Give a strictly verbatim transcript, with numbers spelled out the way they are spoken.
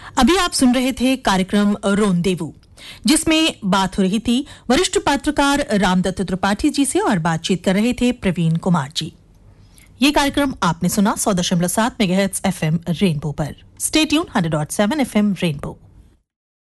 अभी आप सुन रहे थे कार्यक्रम रोंदेवू, जिसमें बात हो रही थी वरिष्ठ पत्रकार रामदत्त त्रिपाठी जी से और बातचीत कर रहे थे प्रवीण कुमार जी। ये कार्यक्रम आपने सुना सौ दशमलव सात मेगाहर्ट्ज एफएम रेनबो पर। Stay tune hundred dot seven FM rainbow.